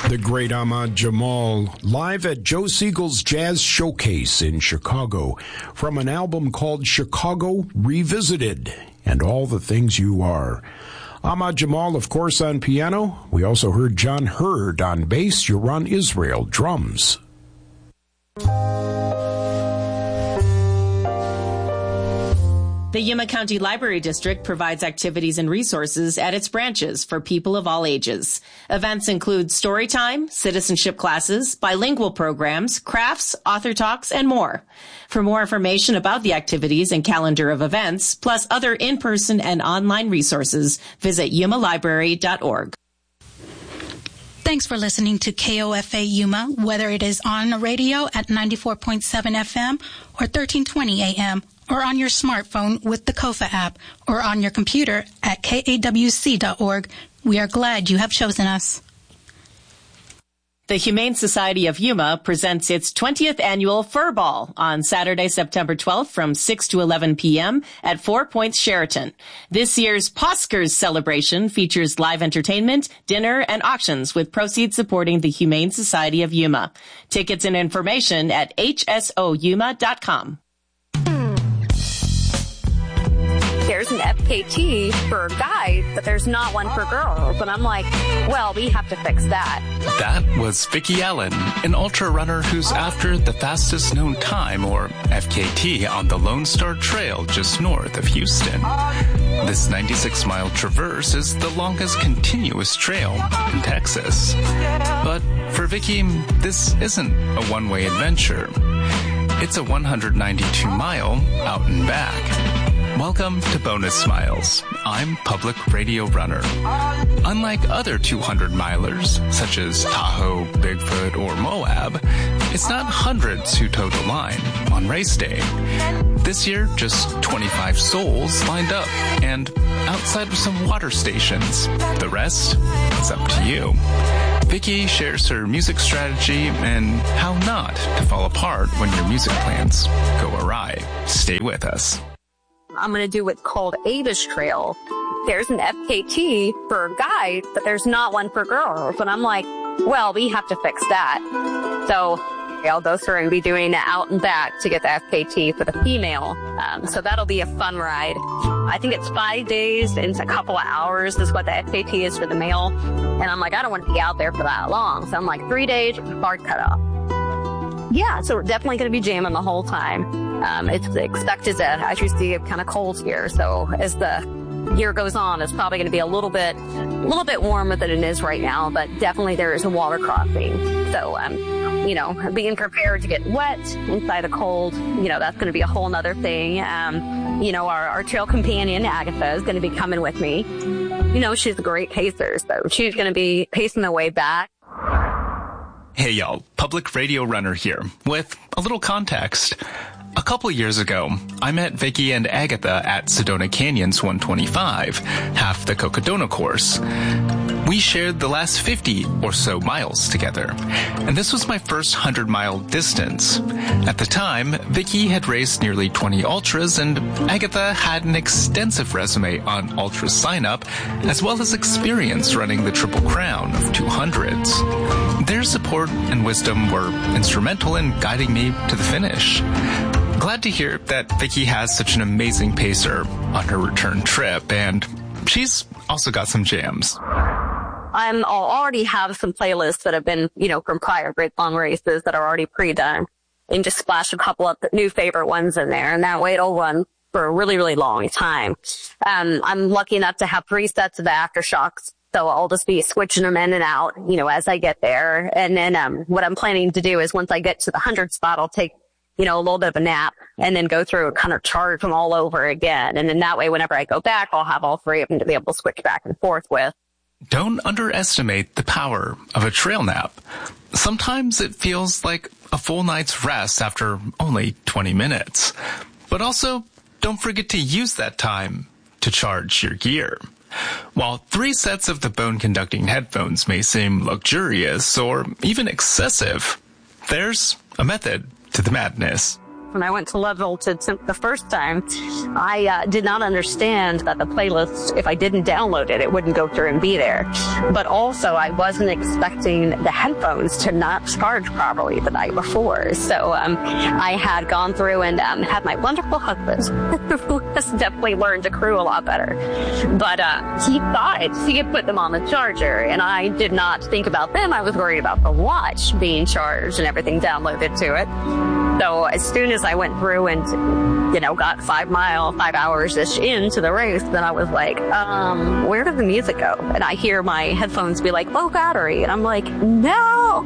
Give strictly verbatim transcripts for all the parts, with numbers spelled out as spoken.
The great Ahmad Jamal, live at Joe Siegel's Jazz Showcase in Chicago, from an album called Chicago Revisited, and All the Things You Are. Ahmad Jamal, of course, on piano. We also heard John Hurd on bass, Yaron Israel, drums. The Yuma County Library District provides activities and resources at its branches for people of all ages. Events include story time, citizenship classes, bilingual programs, crafts, author talks, and more. For more information about the activities and calendar of events, plus other in-person and online resources, visit yuma library dot org. Thanks for listening to K O F A Yuma, whether it is on the radio at ninety-four point seven F M or thirteen twenty A M, or on your smartphone with the Kofa app, or on your computer at K A W C dot org. We are glad you have chosen us. The Humane Society of Yuma presents its twentieth annual Fur Ball on Saturday, September twelfth from six to eleven p.m. at Four Points Sheraton. This year's Poskers celebration features live entertainment, dinner, and auctions with proceeds supporting the Humane Society of Yuma. Tickets and information at H S O yuma dot com. There's an F K T for guys, but there's not one for girls. And I'm like, well, we have to fix that. That was Vicki Allen, an ultra runner who's after the fastest known time, or F K T, on the Lone Star Trail just north of Houston. This ninety-six mile traverse is the longest continuous trail in Texas. But for Vicki, this isn't a one-way adventure. It's a one hundred ninety-two mile out and back. Welcome to Bonus Miles. I'm Public Radio Runner. Unlike other two hundred milers, such as Tahoe, Bigfoot, or Moab, it's not hundreds who toe the line on race day. This year, just twenty-five souls lined up, and outside of some water stations. The rest is up to you. Vicki shares her music strategy and how not to fall apart when your music plans go awry. Stay with us. I'm going to do what's called Avis Trail. There's an F K T for guys, but there's not one for girls. And I'm like, well, we have to fix that. So I'll go through and be doing the out and back to get the F K T for the female. Um, so that'll be a fun ride. I think it's five days and it's a couple of hours is what the F K T is for the male. And I'm like, I don't want to be out there for that long. So I'm like, three days, hard cut off. Yeah, so we're definitely going to be jamming the whole time. Um, it's expected that, as you see, it's kind of cold here. So as the year goes on, it's probably going to be a little bit, a little bit warmer than it is right now. But definitely there is a water crossing. So, um, you know, being prepared to get wet inside the cold, you know, that's going to be a whole nother thing. Um, you know, our, our trail companion, Agatha, is going to be coming with me. You know, she's a great pacer, so she's going to be pacing the way back. Hey y'all, Public Radio Runner here, with a little context. A couple years ago, I met Vicki and Agatha at Sedona Canyon's one twenty-five, half the Cocodona course. We shared the last fifty or so miles together, and this was my first hundred mile distance. At the time, Vicki had raced nearly twenty ultras, and Agatha had an extensive resume on ultra sign-up, as well as experience running the Triple Crown of two hundreds. Their support and wisdom were instrumental in guiding me to the finish. Glad to hear that Vicki has such an amazing pacer on her return trip, and she's also got some jams. I'm I'll already have some playlists that have been, you know, from prior Great Long races that are already pre-done, and just splash a couple of new favorite ones in there, and that way it'll run for a really, really long time. Um, I'm lucky enough to have three sets of the Aftershocks, so I'll just be switching them in and out, you know, as I get there. And then um, what I'm planning to do is once I get to the hundred spot, I'll take, you know, a little bit of a nap and then go through and kind of charge them all over again. And then that way, whenever I go back, I'll have all three of them to be able to switch back and forth with. Don't underestimate the power of a trail nap. Sometimes it feels like a full night's rest after only twenty minutes. But also, don't forget to use that time to charge your gear. While three sets of the bone-conducting headphones may seem luxurious or even excessive, there's a method to the madness. When I went to Leadville to, to the first time, I uh, did not understand that the playlist, if I didn't download it, it wouldn't go through and be there. But also, I wasn't expecting the headphones to not charge properly the night before. So um, I had gone through and um, had my wonderful husband, who has definitely learned to crew a lot better. But uh, he thought he had put them on the charger, and I did not think about them. I was worried about the watch being charged and everything downloaded to it. So as soon as I went through and, you know, got five mile, five hours-ish into the race, then I was like, um, where did the music go? And I hear my headphones be like, low battery. And I'm like, no.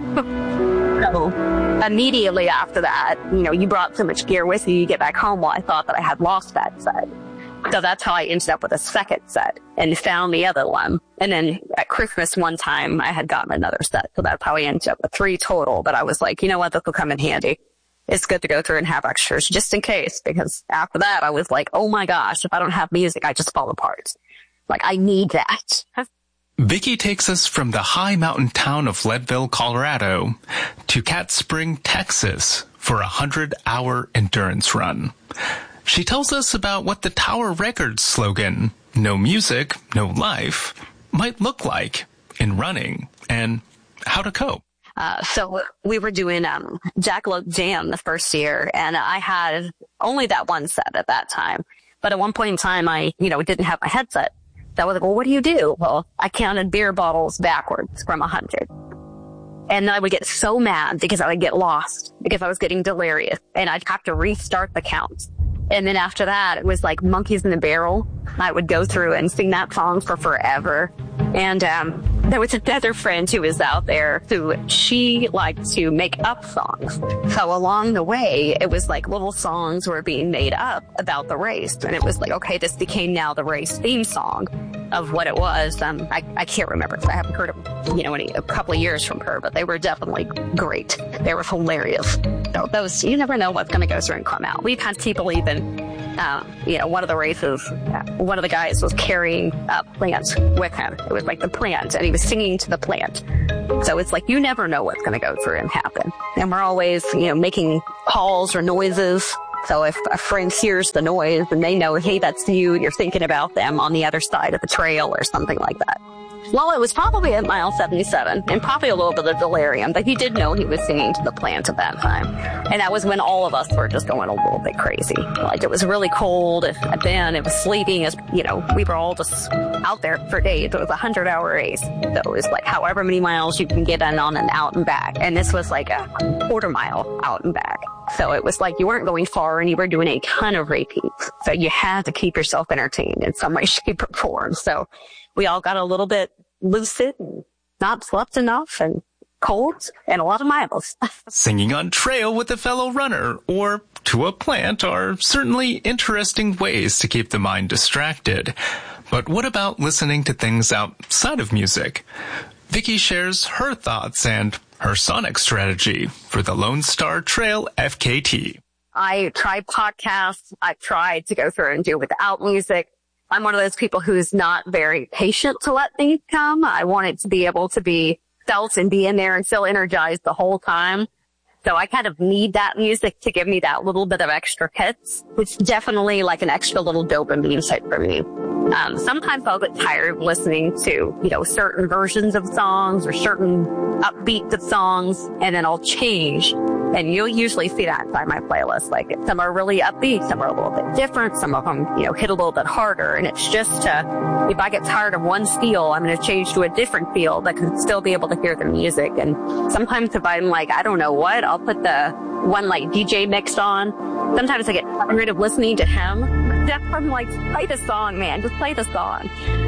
So immediately after that, you know, you brought so much gear with you, you get back home. Well, I thought that I had lost that set. So that's how I ended up with a second set and found the other one. And then at Christmas one time, I had gotten another set. So that's how I ended up with three total. But I was like, you know what, this will come in handy. It's good to go through and have extras just in case, because after that, I was like, oh my gosh, if I don't have music, I just fall apart. Like, I need that. Vicki takes us from the high mountain town of Leadville, Colorado, to Cat Spring, Texas, for a hundred-hour endurance run. She tells us about what the Tower Records slogan, no music, no life, might look like in running, and how to cope. Uh, so we were doing, um, Jackalope Jam the first year, and I had only that one set at that time. But at one point in time, I, you know, didn't have my headset. So I was like, well, what do you do? Well, I counted beer bottles backwards from a hundred. And then I would get so mad because I would get lost because I was getting delirious, and I'd have to restart the count. And then after that, it was like Monkeys in the Barrel. I would go through and sing that song for forever. And um there was another friend who was out there who she liked to make up songs. So along the way, it was like little songs were being made up about the race. And it was like, okay, this became now the race theme song of what it was. Um, I, I can't remember because I haven't heard of, you know, any, a couple of years from her, but they were definitely great. They were hilarious. So those, you never know what's going to go through and come out. We've had people even, uh, you know, one of the races, uh, one of the guys was carrying a plant with him. It was like the plant, and he was singing to the plant. So it's like, you never know what's going to go through and happen. And we're always, you know, making calls or noises. So if a friend hears the noise and they know, hey, that's you, you're thinking about them on the other side of the trail or something like that. Well, it was probably at mile seventy-seven and probably a little bit of delirium, but he did know he was singing to the plant at that time. And that was when all of us were just going a little bit crazy. Like, it was really cold. At then it was sleeting, as you know, we were all just out there for days. It was a hundred hour race. So it was like however many miles you can get in on and out and back. And this was like a quarter mile out and back. So it was like you weren't going far and you were doing a ton of repeats. So you had to keep yourself entertained in some way, shape, or form. So we all got a little bit lucid and not slept enough and cold and a lot of miles. Singing on trail with a fellow runner or to a plant are certainly interesting ways to keep the mind distracted. But what about listening to things outside of music? Vicki shares her thoughts and her sonic strategy for the Lone Star Trail F K T. I tried podcasts. I tried to go through and do without music. I'm one of those people who's not very patient to let things come. I want it to be able to be felt and be in there and feel energized the whole time. So I kind of need that music to give me that little bit of extra hits. It's definitely like an extra little dopamine hit for me. Um, sometimes I'll get tired of listening to, you know, certain versions of songs or certain upbeats of songs, and then I'll change. And you'll usually see that by my playlist. Like, some are really upbeat, some are a little bit different, some of them, you know, hit a little bit harder. And it's just to, if I get tired of one feel, I'm going to change to a different feel that can still be able to hear the music. And sometimes if I'm like, I don't know what, I'll put the one like D J mixed on. Sometimes I get tired of listening to him. I'm like, play the song, man. Just play the song.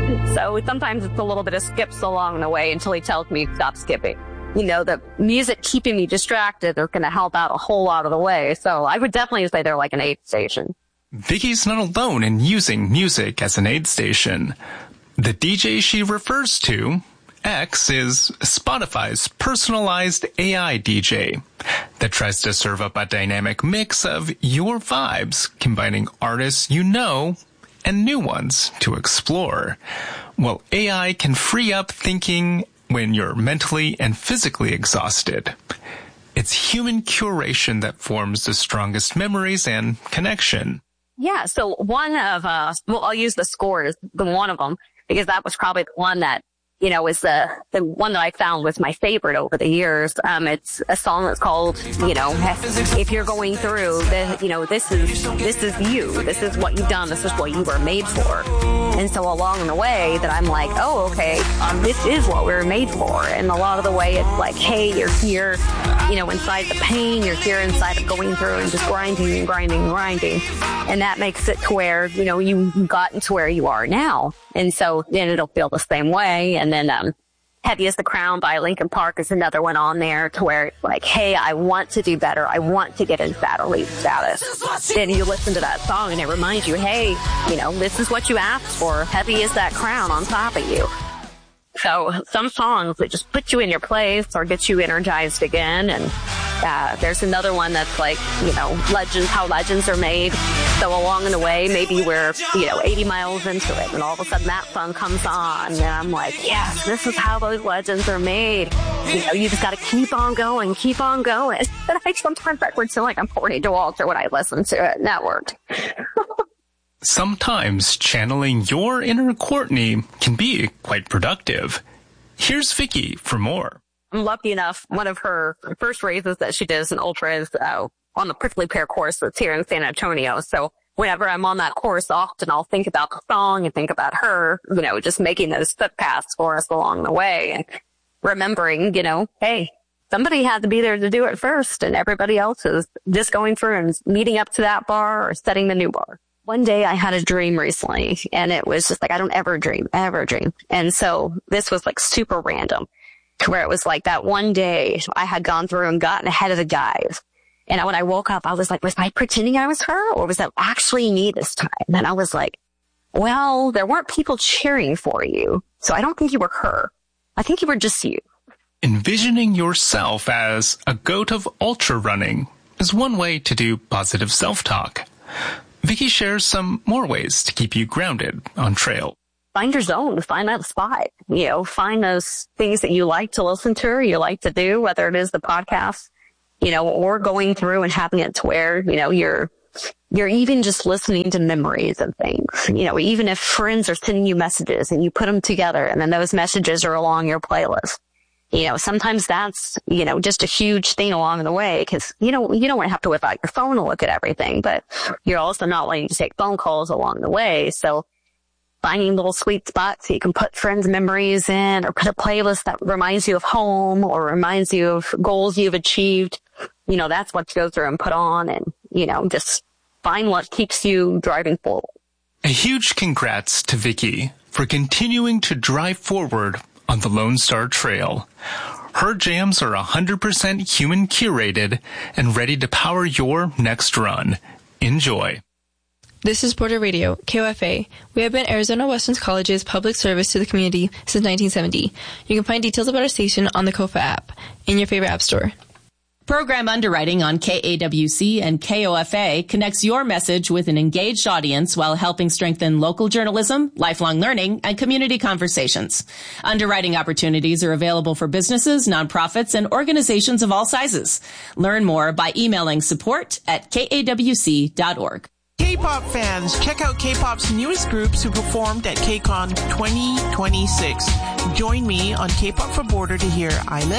So sometimes it's a little bit of skips along the way until he tells me stop skipping. You know, the music keeping me distracted are going to help out a whole lot of the way. So I would definitely say they're like an aid station. Vicki's not alone in using music as an aid station. The D J she refers to, X, is Spotify's personalized A I D J that tries to serve up a dynamic mix of your vibes, combining artists you know and new ones to explore. Well, A I can free up thinking when you're mentally and physically exhausted. it's human curation that forms the strongest memories and connection. Yeah. So one of, uh, well, I'll use the score as the one of them because that was probably the one that, you know, is the, the one that I found was my favorite over the years. Um, it's a song that's called, you know, if you're going through the, you know, this is, this is you. This is what you've done. This is what you were made for. And so along the way that I'm like, oh, okay, um, this is what we were made for. And a lot of the way it's like, hey, you're here, you know, inside the pain, you're here inside of going through and just grinding and grinding and grinding. And that makes it to where, you know, you've gotten to where you are now. And so then it'll feel the same way. And then, um, Heavy as the Crown by Linkin Park is another one on there to where it's like, hey, I want to do better. I want to get into that elite status. Then you listen to that song and it reminds you, hey, you know, this is what you asked for. Heavy is that crown on top of you. So some songs that just put you in your place or get you energized again. And uh, there's another one that's like, you know, legends, how legends are made. So along the way, maybe we're, you know, eighty miles into it and all of a sudden that song comes on and I'm like, yes, this is how those legends are made. You know, you just got to keep on going, keep on going. And I sometimes backwards feel like I'm Courtney DeWalter when I listen to it, and that worked. Sometimes channeling your inner Courtney can be quite productive. Here's Vicki for more. I'm lucky enough, one of her first races that she does in Ultra is uh, on the Prickly Pear course that's here in San Antonio. So whenever I'm on that course, often I'll think about the song and think about her, you know, just making those footpaths for us along the way and remembering, you know, hey, somebody had to be there to do it first and everybody else is just going through and meeting up to that bar or setting the new bar. One day I had a dream recently and it was just like, I don't ever dream, ever dream. And so this was like super random to where it was like that one day I had gone through and gotten ahead of the guys. And when I woke up, I was like, was I pretending I was her or was that actually me this time? And I was like, well, there weren't people cheering for you. So I don't think you were her. I think you were just you. Envisioning yourself as a goat of ultra running is one way to do positive self-talk. Vicki shares some more ways to keep you grounded on trail. Find your zone, find that spot, you know, find those things that you like to listen to or you like to do, whether it is the podcast, you know, or going through and having it to where, you know, you're, you're even just listening to memories of things, you know, even if friends are sending you messages and you put them together and then those messages are along your playlist. You know, sometimes that's, you know, just a huge thing along the way because, you know, you don't want to have to whip out your phone and look at everything, but you're also not wanting to take phone calls along the way. So finding little sweet spots so you can put friends' memories in or put a playlist that reminds you of home or reminds you of goals you've achieved. You know, that's what you go through and put on and, you know, just find what keeps you driving forward. A huge congrats to Vicki for continuing to drive forward on the Lone Star Trail. Her jams are one hundred percent human curated and ready to power your next run. Enjoy. This is Border Radio, K O F A. We have been Arizona Western College's public service to the community since nineteen seventy. You can find details about our station on the K O F A app in your favorite app store. Program underwriting on K A W C and K O F A connects your message with an engaged audience while helping strengthen local journalism, lifelong learning, and community conversations. Underwriting opportunities are available for businesses, nonprofits, and organizations of all sizes. Learn more by emailing support at K A W C dot org. K-pop fans, check out K-pop's newest groups who performed at KCON twenty twenty-six. Join me on K-pop for Border to hear Island